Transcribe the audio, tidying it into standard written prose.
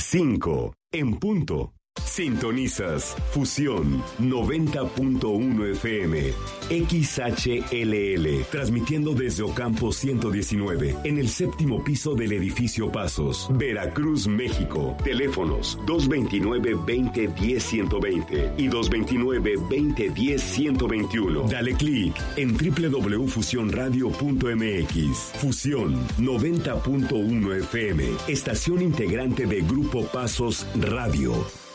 5 en punto. Sintonizas Fusión 90.1 FM, XHLL, transmitiendo desde Ocampo 119, en el séptimo piso del edificio Pasos, Veracruz, México. Teléfonos 229-2010-120 y 229-2010-121. Dale clic en www.fusionradio.mx. Fusión 90.1 FM, estación integrante de Grupo Pasos Radio.